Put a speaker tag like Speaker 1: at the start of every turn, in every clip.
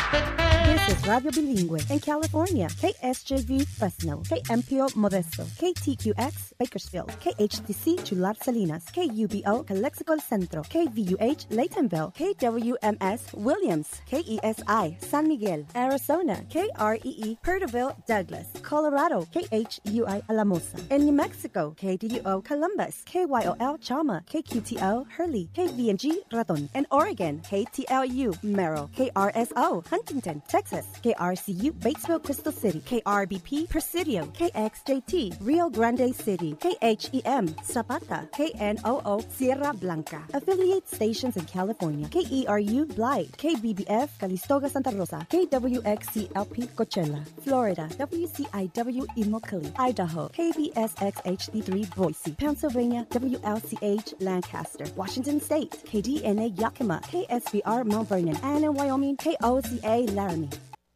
Speaker 1: This is Radio Bilingüe in California. KSJV Fresno, KMPO Modesto, KTQX Bakersfield, KHTC Chular Salinas, KUBO Calexico El Centro, KVUH Laytonville, KWMS Williams, KESI San Miguel, Arizona, KREE Perterville Douglas, Colorado, KHUI Alamosa. In New Mexico, KDDO Columbus, KYOL Chama, KQTO Hurley, KVNG Raton. In Oregon, KTLU Merrill, KRSO Huntington, Texas, KRCU Batesville Crystal City, KRBP Presidio, KXJT Rio Grande City, KHEM Zapata, KNOO Sierra Blanca. Affiliate stations in California, KERU Blythe, KBBF Calistoga Santa Rosa, KWXCLP Coachella, Florida, WCIW Immokalee, Idaho, KBSX HD3 Boise, Pennsylvania, WLCH Lancaster, Washington State, KDNA Yakima, KSBR Mount Vernon, and in Wyoming, KOCA Laramie.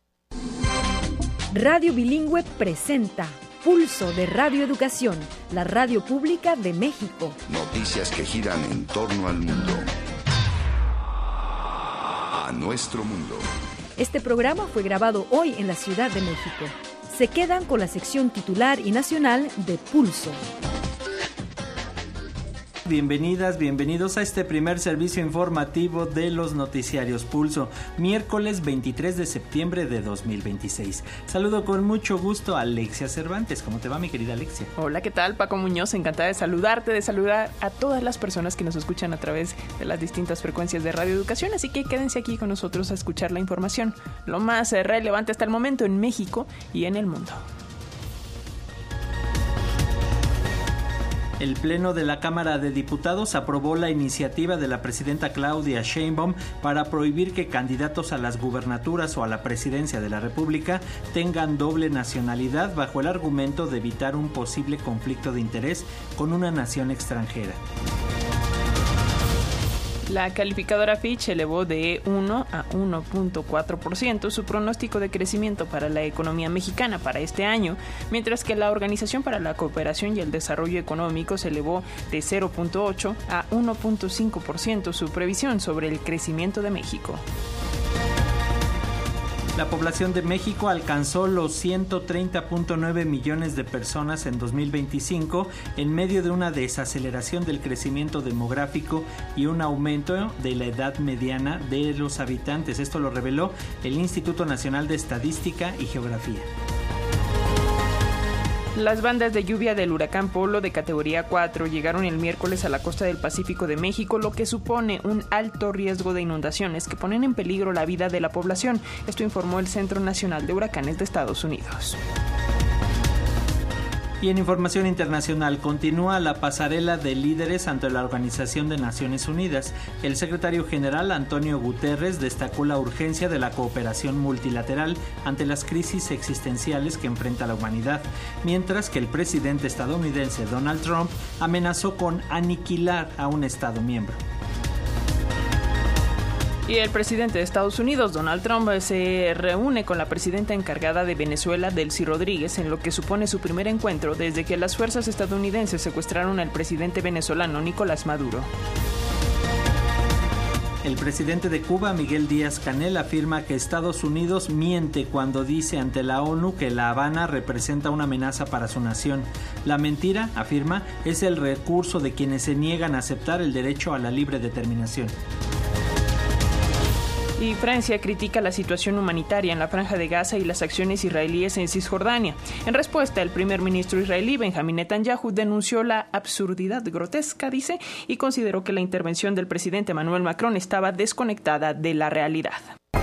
Speaker 2: Radio Bilingüe presenta Pulso de Radio Educación, la radio pública de México.
Speaker 3: Noticias que giran en torno al mundo. A nuestro mundo.
Speaker 2: Este programa fue grabado hoy en la Ciudad de México. Se quedan con la sección titular y nacional de Pulso.
Speaker 4: Bienvenidas, bienvenidos a este primer servicio informativo de los noticiarios Pulso, miércoles 23 de septiembre de 2026. Saludo con mucho gusto a Alexia Cervantes. ¿Cómo te va, mi querida Alexia?
Speaker 5: Hola, ¿qué tal? Paco Muñoz, encantada de saludarte, de saludar a todas las personas que nos escuchan a través de las distintas frecuencias de Radio Educación, así que quédense aquí con nosotros a escuchar la información, lo más relevante hasta el momento en México y en el mundo.
Speaker 4: El Pleno de la Cámara de Diputados aprobó la iniciativa de la presidenta Claudia Sheinbaum para prohibir que candidatos a las gubernaturas o a la presidencia de la República tengan doble nacionalidad bajo el argumento de evitar un posible conflicto de interés con una nación extranjera.
Speaker 5: La calificadora Fitch elevó de 1 a 1.4% su pronóstico de crecimiento para la economía mexicana para este año, mientras que la Organización para la Cooperación y el Desarrollo Económico se elevó de 0.8 a 1.5% su previsión sobre el crecimiento de México.
Speaker 4: La población de México alcanzó los 130.9 millones de personas en 2025 en medio de una desaceleración del crecimiento demográfico y un aumento de la edad mediana de los habitantes. Esto lo reveló el Instituto Nacional de Estadística y Geografía.
Speaker 5: Las bandas de lluvia del huracán Polo de categoría 4 llegaron el miércoles a la costa del Pacífico de México, lo que supone un alto riesgo de inundaciones que ponen en peligro la vida de la población. Esto informó el Centro Nacional de Huracanes de Estados Unidos.
Speaker 4: Y en información internacional, continúa la pasarela de líderes ante la Organización de Naciones Unidas. El secretario general Antonio Guterres destacó la urgencia de la cooperación multilateral ante las crisis existenciales que enfrenta la humanidad, mientras que el presidente estadounidense Donald Trump amenazó con aniquilar a un Estado miembro.
Speaker 5: Y el presidente de Estados Unidos, Donald Trump, se reúne con la presidenta encargada de Venezuela, Delcy Rodríguez, en lo que supone su primer encuentro desde que las fuerzas estadounidenses secuestraron al presidente venezolano Nicolás Maduro.
Speaker 4: El presidente de Cuba, Miguel Díaz-Canel, afirma que Estados Unidos miente cuando dice ante la ONU que La Habana representa una amenaza para su nación. La mentira, afirma, es el recurso de quienes se niegan a aceptar el derecho a la libre determinación.
Speaker 5: Y Francia critica la situación humanitaria en la Franja de Gaza y las acciones israelíes en Cisjordania. En respuesta, el primer ministro israelí, Benjamín Netanyahu, denunció la absurdidad grotesca, dice, y consideró que la intervención del presidente Emmanuel Macron estaba desconectada de la realidad.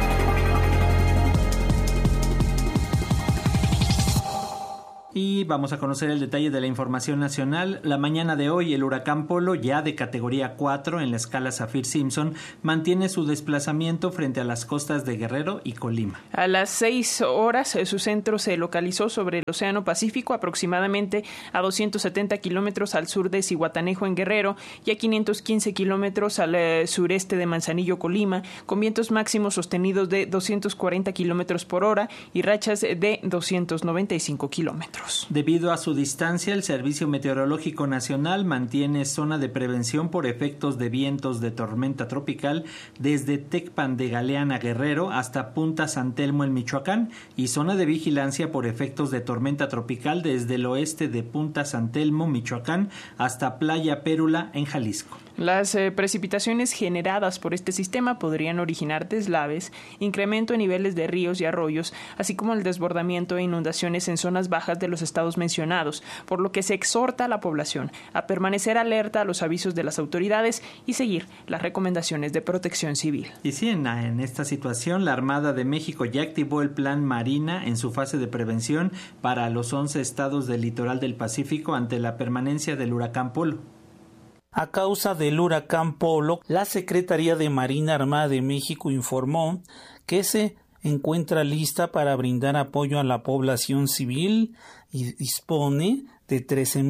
Speaker 4: Y vamos a conocer el detalle de la información nacional. La mañana de hoy, el huracán Polo, ya de categoría 4 en la escala Saffir-Simpson, mantiene su desplazamiento frente a las costas de Guerrero y Colima.
Speaker 5: A las 6 horas, su centro se localizó sobre el Océano Pacífico, aproximadamente a 270 kilómetros al sur de Zihuatanejo, en Guerrero, y a 515 kilómetros al sureste de Manzanillo, Colima, con vientos máximos sostenidos de 240 kilómetros por hora y rachas de 295 kilómetros. kilómetros.
Speaker 4: Debido a su distancia, el Servicio Meteorológico Nacional mantiene zona de prevención por efectos de vientos de tormenta tropical desde Tecpan de Galeana, Guerrero, hasta Punta San Telmo en Michoacán, y zona de vigilancia por efectos de tormenta tropical desde el oeste de Punta San Telmo, Michoacán, hasta Playa Pérula en Jalisco.
Speaker 5: Las precipitaciones generadas por este sistema podrían originar deslaves, incremento en niveles de ríos y arroyos, así como el desbordamiento e inundaciones en zonas bajas de los estados mencionados, por lo que se exhorta a la población a permanecer alerta a los avisos de las autoridades y seguir las recomendaciones de protección civil.
Speaker 4: Y sí, en esta situación, la Armada de México ya activó el Plan Marina en su fase de prevención para los 11 estados del litoral del Pacífico ante la permanencia del huracán Polo.
Speaker 6: A causa del huracán Polo, la Secretaría de Marina Armada de México informó que se encuentra lista para brindar apoyo a la población civil y dispone de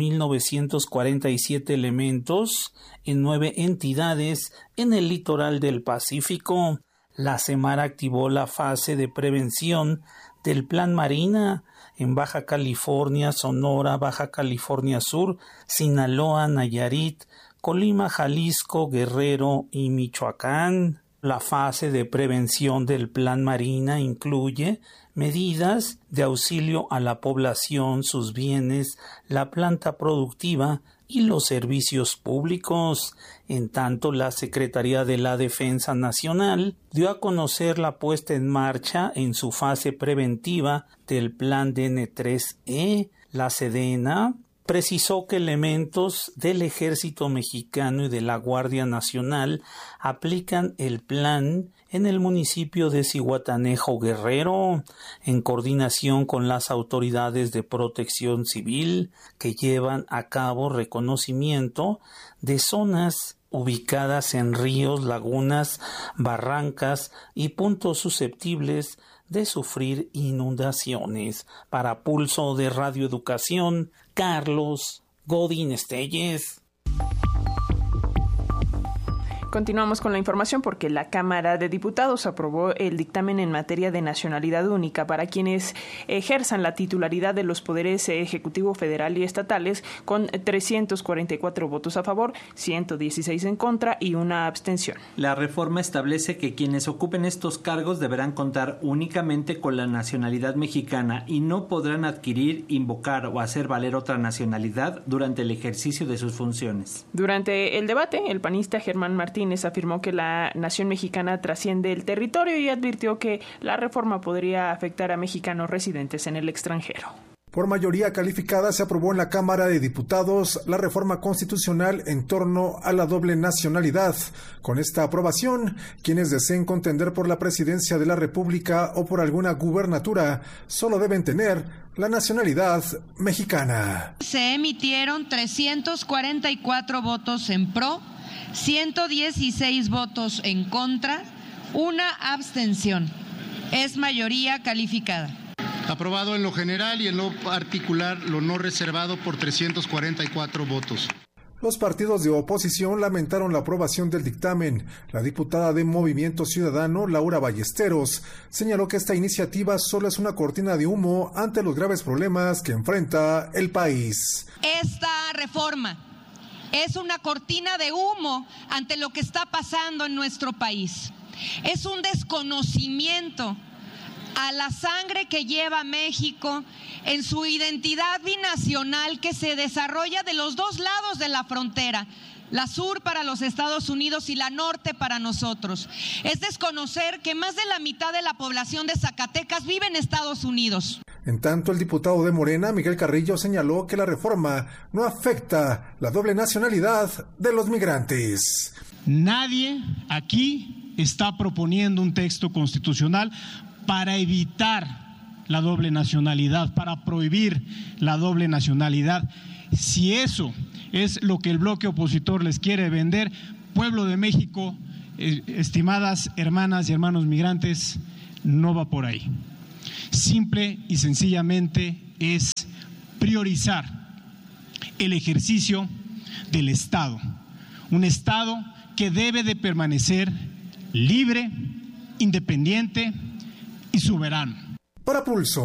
Speaker 6: 13.947 elementos en 9 entidades en el litoral del Pacífico. La Semar activó la fase de prevención del Plan Marina en Baja California, Sonora, Baja California Sur, Sinaloa, Nayarit, Colima, Jalisco, Guerrero y Michoacán. La fase de prevención del Plan Marina incluye medidas de auxilio a la población, sus bienes, la planta productiva y los servicios públicos. En tanto, la Secretaría de la Defensa Nacional dio a conocer la puesta en marcha en su fase preventiva del Plan DN3E. La Sedena precisó que elementos del Ejército Mexicano y de la Guardia Nacional aplican el plan en el municipio de Zihuatanejo, Guerrero, en coordinación con las autoridades de protección civil que llevan a cabo reconocimiento de zonas ubicadas en ríos, lagunas, barrancas y puntos susceptibles de sufrir inundaciones. Para Pulso de Radio Educación, Carlos Godín Estelles.
Speaker 5: Continuamos con la información porque la Cámara de Diputados aprobó el dictamen en materia de nacionalidad única para quienes ejerzan la titularidad de los poderes ejecutivo, federal y estatales, con 344 votos a favor, 116 en contra y una abstención.
Speaker 4: La reforma establece que quienes ocupen estos cargos deberán contar únicamente con la nacionalidad mexicana y no podrán adquirir, invocar o hacer valer otra nacionalidad durante el ejercicio de sus funciones.
Speaker 5: Durante el debate, el panista Germán Martínez afirmó que la nación mexicana trasciende el territorio y advirtió que la reforma podría afectar a mexicanos residentes en el extranjero.
Speaker 7: Por mayoría calificada se aprobó en la Cámara de Diputados la reforma constitucional en torno a la doble nacionalidad. Con esta aprobación, quienes deseen contender por la presidencia de la República o por alguna gubernatura solo deben tener la nacionalidad mexicana.
Speaker 8: Se emitieron 344 votos en pro, 116 votos en contra, una abstención. Es mayoría calificada.
Speaker 9: Aprobado en lo general y en lo particular lo no reservado por 344 votos.
Speaker 7: Los partidos de oposición lamentaron la aprobación del dictamen. La diputada de Movimiento Ciudadano, Laura Ballesteros, señaló que esta iniciativa solo es una cortina de humo ante los graves problemas que enfrenta el país.
Speaker 8: Esta reforma es una cortina de humo ante lo que está pasando en nuestro país. Es un desconocimiento a la sangre que lleva México en su identidad binacional que se desarrolla de los dos lados de la frontera, la sur para los Estados Unidos y la norte para nosotros. Es desconocer que más de la mitad de la población de Zacatecas vive en Estados Unidos.
Speaker 7: En tanto, el diputado de Morena, Miguel Carrillo, señaló que la reforma no afecta la doble nacionalidad de los migrantes.
Speaker 10: Nadie aquí está proponiendo un texto constitucional para evitar la doble nacionalidad, para prohibir la doble nacionalidad. Si eso es lo que el bloque opositor les quiere vender, pueblo de México, estimadas hermanas y hermanos migrantes, no va por ahí. Simple y sencillamente es priorizar el ejercicio del Estado. Un Estado que debe de permanecer libre, independiente y soberano.
Speaker 7: Para Pulso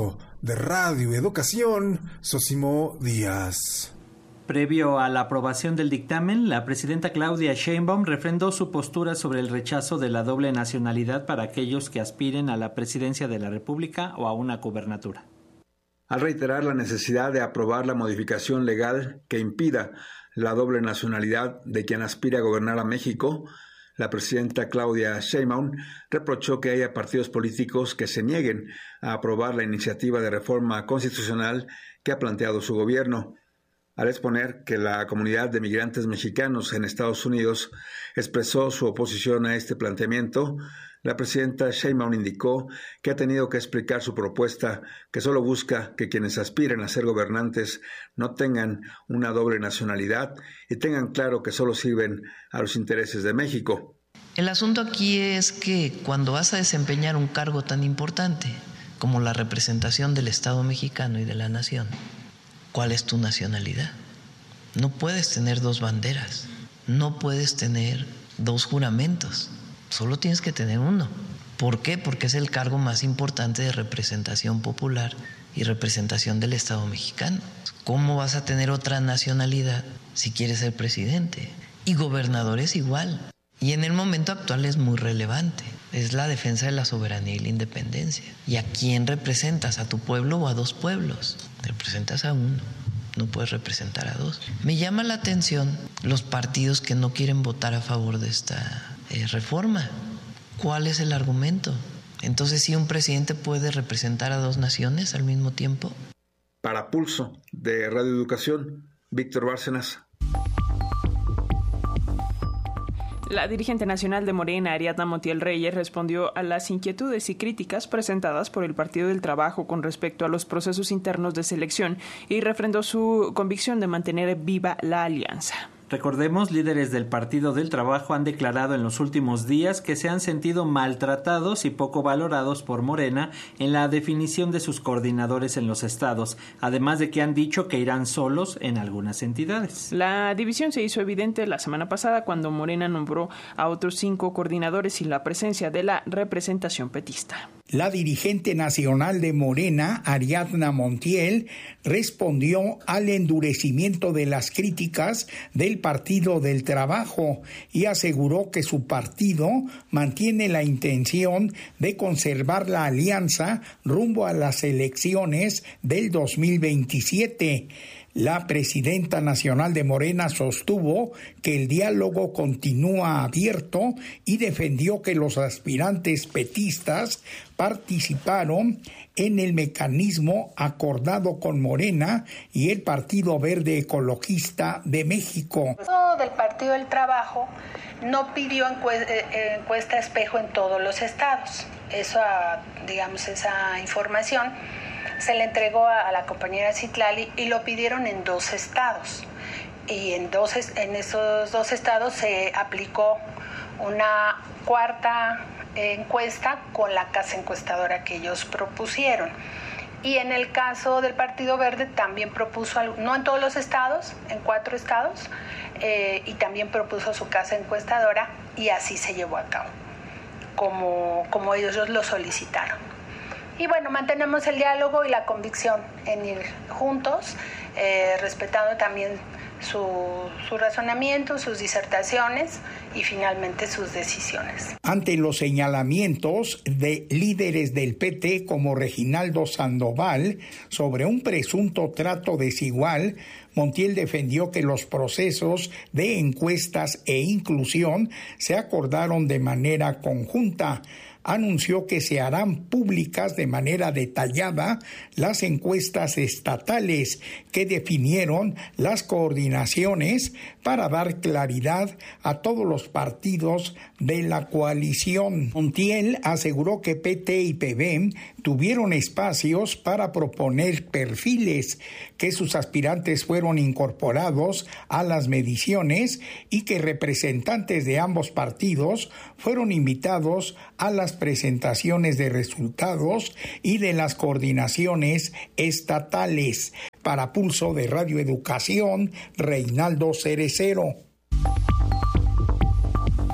Speaker 7: de Radio Educación, Sosimo Díaz.
Speaker 4: Previo a la aprobación del dictamen, la presidenta Claudia Sheinbaum refrendó su postura sobre el rechazo de la doble nacionalidad para aquellos que aspiren a la presidencia de la República o a una gubernatura.
Speaker 11: Al reiterar la necesidad de aprobar la modificación legal que impida la doble nacionalidad de quien aspira a gobernar a México, la presidenta Claudia Sheinbaum reprochó que haya partidos políticos que se nieguen a aprobar la iniciativa de reforma constitucional que ha planteado su gobierno. Al exponer que la comunidad de migrantes mexicanos en Estados Unidos expresó su oposición a este planteamiento, la presidenta Sheinbaum indicó que ha tenido que explicar su propuesta, que solo busca que quienes aspiren a ser gobernantes no tengan una doble nacionalidad y tengan claro que solo sirven a los intereses de México.
Speaker 12: El asunto aquí es que cuando vas a desempeñar un cargo tan importante como la representación del Estado mexicano y de la nación, ¿cuál es tu nacionalidad? No puedes tener dos banderas, no puedes tener dos juramentos, solo tienes que tener uno. ¿Por qué? Porque es el cargo más importante de representación popular y representación del Estado mexicano. ¿Cómo vas a tener otra nacionalidad si quieres ser presidente? Y gobernadores igual. Y en el momento actual es muy relevante. Es la defensa de la soberanía y la independencia. ¿Y a quién representas? ¿A tu pueblo o a dos pueblos? Representas a uno, no puedes representar a dos. Me llama la atención los partidos que no quieren votar a favor de esta reforma. ¿Cuál es el argumento? Entonces, ¿sí un presidente puede representar a dos naciones al mismo tiempo?
Speaker 11: Para Pulso de Radio Educación, Víctor Bárcenas.
Speaker 5: La dirigente nacional de Morena, Ariadna Montiel Reyes, respondió a las inquietudes y críticas presentadas por el Partido del Trabajo con respecto a los procesos internos de selección y refrendó su convicción de mantener viva la alianza.
Speaker 4: Recordemos, líderes del Partido del Trabajo han declarado en los últimos días que se han sentido maltratados y poco valorados por Morena en la definición de sus coordinadores en los estados, además de que han dicho que irán solos en algunas entidades.
Speaker 5: La división se hizo evidente la semana pasada cuando Morena nombró a otros 5 coordinadores sin la presencia de la representación petista.
Speaker 6: La dirigente nacional de Morena, Ariadna Montiel, respondió al endurecimiento de las críticas del Partido del Trabajo y aseguró que su partido mantiene la intención de conservar la alianza rumbo a las elecciones del 2027. La presidenta nacional de Morena sostuvo que el diálogo continúa abierto y defendió que los aspirantes petistas participaron en el mecanismo acordado con Morena y el Partido Verde Ecologista de México.
Speaker 13: Del Partido del Trabajo no pidió encuesta espejo en todos los estados. Esa información se le entregó a la compañera Citlali y lo pidieron en 2 estados. Y en esos 2 estados se aplicó una cuarta encuesta con la casa encuestadora que ellos propusieron. Y en el caso del Partido Verde también propuso, no en todos los estados, en 4 estados, y también propuso su casa encuestadora y así se llevó a cabo, como ellos lo solicitaron. Y bueno, mantenemos el diálogo y la convicción en ir juntos, respetando también su razonamiento, sus disertaciones y finalmente sus decisiones.
Speaker 6: Ante los señalamientos de líderes del PT como Reginaldo Sandoval sobre un presunto trato desigual, Montiel defendió que los procesos de encuestas e inclusión se acordaron de manera conjunta. Anunció que se harán públicas de manera detallada las encuestas estatales que definieron las coordinaciones para dar claridad a todos los partidos de la coalición. Montiel aseguró que PT y PBM tuvieron espacios para proponer perfiles, que sus aspirantes fueron incorporados a las mediciones y que representantes de ambos partidos fueron invitados a las presentaciones de resultados y de las coordinaciones estatales. Para Pulso de Radio Educación, Reinaldo Cerecero.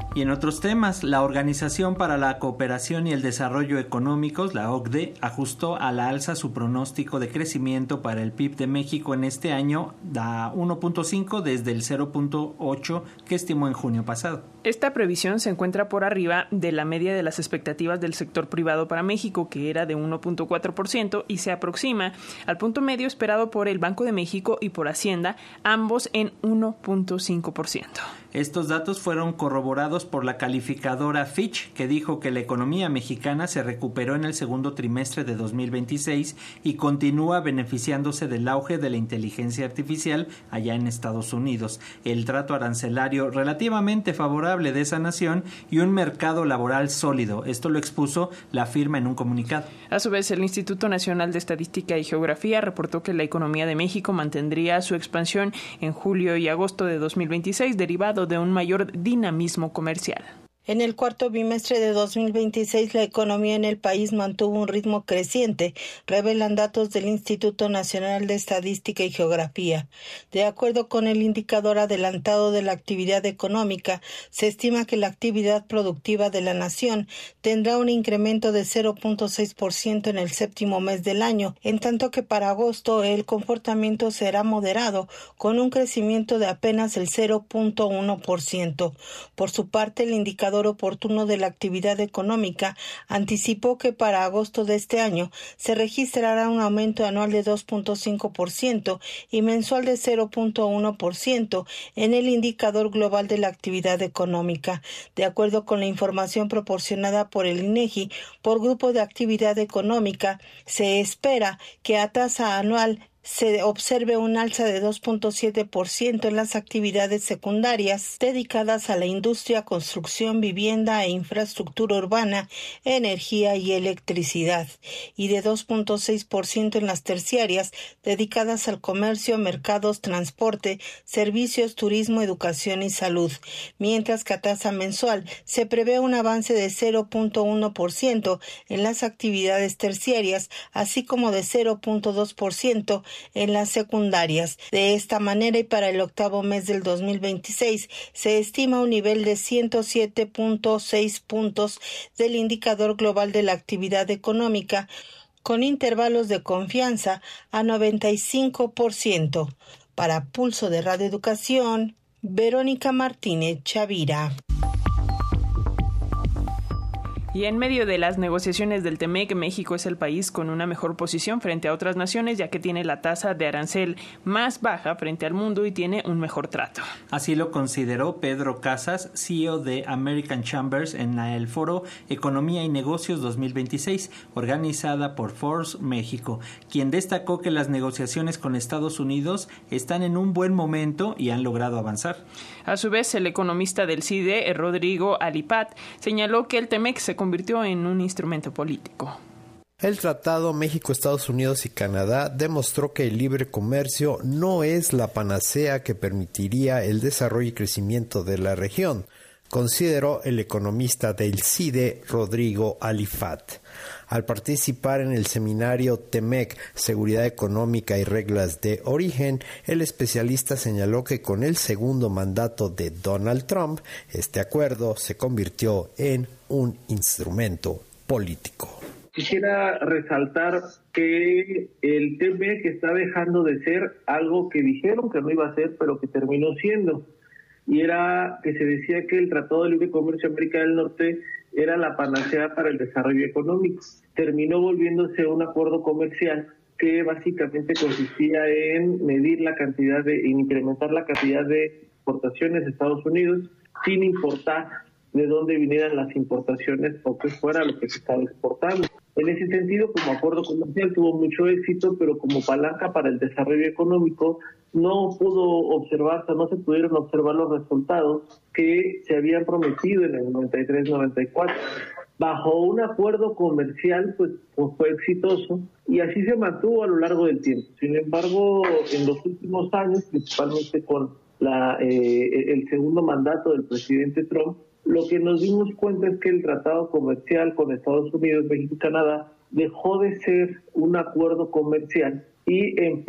Speaker 4: Y en otros temas, la Organización para la Cooperación y el Desarrollo Económicos, la OCDE, ajustó a la alza su pronóstico de crecimiento para el PIB de México en este año a 1.5 desde el 0.8 que estimó en junio pasado.
Speaker 5: Esta previsión se encuentra por arriba de la media de las expectativas del sector privado para México, que era de 1.4%, y se aproxima al punto medio esperado por el Banco de México y por Hacienda, ambos en 1.5%.
Speaker 4: Estos datos fueron corroborados por la calificadora Fitch, que dijo que la economía mexicana se recuperó en el segundo trimestre de 2026 y continúa beneficiándose del auge de la inteligencia artificial allá en Estados Unidos, el trato arancelario relativamente favorable de esa nación y un mercado laboral sólido. Esto lo expuso la firma en un comunicado.
Speaker 5: A su vez, el Instituto Nacional de Estadística y Geografía reportó que la economía de México mantendría su expansión en julio y agosto de 2026, derivado de un mayor dinamismo comercial.
Speaker 14: En el cuarto bimestre de 2026, la economía en el país mantuvo un ritmo creciente, revelan datos del Instituto Nacional de Estadística y Geografía. De acuerdo con el indicador adelantado de la actividad económica, se estima que la actividad productiva de la nación tendrá un incremento de 0.6% en el séptimo mes del año, en tanto que para agosto el comportamiento será moderado, con un crecimiento de apenas el 0.1%. Por su parte, el indicador oportuno de la actividad económica anticipó que para agosto de este año se registrará un aumento anual de 2.5% y mensual de 0.1% en el indicador global de la actividad económica. De acuerdo con la información proporcionada por el INEGI por grupo de actividad económica, se espera que a tasa anual se observe un alza de 2.7% en las actividades secundarias dedicadas a la industria, construcción, vivienda e infraestructura urbana, energía y electricidad, y de 2.6% en las terciarias dedicadas al comercio, mercados, transporte, servicios, turismo, educación y salud, mientras que a tasa mensual se prevé un avance de 0.1% en las actividades terciarias, así como de 0.2% en las secundarias. De esta manera, y para el octavo mes del 2026, se estima un nivel de 107.6 puntos del indicador global de la actividad económica, con intervalos de confianza a 95%. Para Pulso de Radio Educación, Verónica Martínez Chavira.
Speaker 5: Y en medio de las negociaciones del TEMEC, México es el país con una mejor posición frente a otras naciones, ya que tiene la tasa de arancel más baja frente al mundo y tiene un mejor trato.
Speaker 4: Así lo consideró Pedro Casas, CEO de American Chambers, en el foro Economía y Negocios 2026, organizada por Forbes México, quien destacó que las negociaciones con Estados Unidos están en un buen momento y han logrado avanzar.
Speaker 5: A su vez, el economista del CIDE, Rodrigo Alipat, señaló que el TEMEC se convirtió en un instrumento político.
Speaker 15: El Tratado México, Estados Unidos y Canadá demostró que el libre comercio no es la panacea que permitiría el desarrollo y crecimiento de la región, consideró el economista del CIDE, Rodrigo Alipat. Al participar en el seminario TEMEC, Seguridad Económica y Reglas de Origen, el especialista señaló que con el segundo mandato de Donald Trump, este acuerdo se convirtió en un instrumento político.
Speaker 16: Quisiera resaltar que el TEMEC está dejando de ser algo que dijeron que no iba a ser, pero que terminó siendo. Y era que se decía que el Tratado de Libre Comercio de América del Norte era la panacea para el desarrollo económico. Terminó volviéndose un acuerdo comercial que básicamente consistía en medir la cantidad en incrementar la cantidad de exportaciones de Estados Unidos sin importar de dónde vinieran las importaciones o qué fuera lo que se estaba exportando. En ese sentido, como acuerdo comercial tuvo mucho éxito, pero como palanca para el desarrollo económico no se pudieron observar los resultados que se habían prometido en el 93-94. Bajo un acuerdo comercial, pues fue exitoso y así se mantuvo a lo largo del tiempo. Sin embargo, en los últimos años, principalmente con el segundo mandato del presidente Trump, lo que nos dimos cuenta es que el tratado comercial con Estados Unidos, México y Canadá dejó de ser un acuerdo comercial y empezó